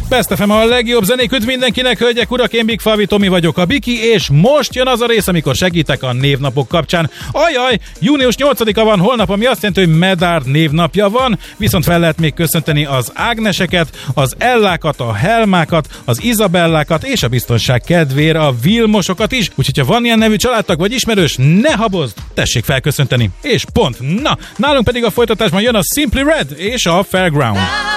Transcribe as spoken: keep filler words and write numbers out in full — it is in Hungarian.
Best ef em a legjobb zenék üdv mindenkinek, hölgyek, urak, én Big Falvi Tomi vagyok, a Biki, és most jön az a rész, amikor segítek a névnapok kapcsán. Ajaj, június nyolcadika van holnap, ami azt jelenti, hogy Medard névnapja van, viszont fel lehet még köszönteni az Ágneseket, az Ellákat, a Helmákat, az Izabellákat, és a biztonság kedvére a Vilmosokat is, úgyhogy ha van ilyen nevű családtag vagy ismerős, ne habozd, tessék felköszönteni. És pont. Na, nálunk pedig a folytatásban jön a Simply Red és a Fairground.